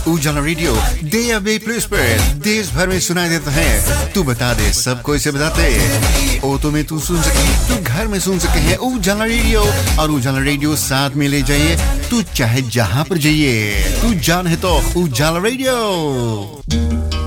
उजाला radio DAB+ पर देश भर में सुनाई देता है। तू बता दे, सबको इसे बताते। ऑटो में तू सुन सके, तू घर में सुन सके है उजाला रेडियो, और उजाला रेडियो साथ में ले जाइए। तू चाहे जहां पर जाइए, तू जान है तो उजाला रेडियो।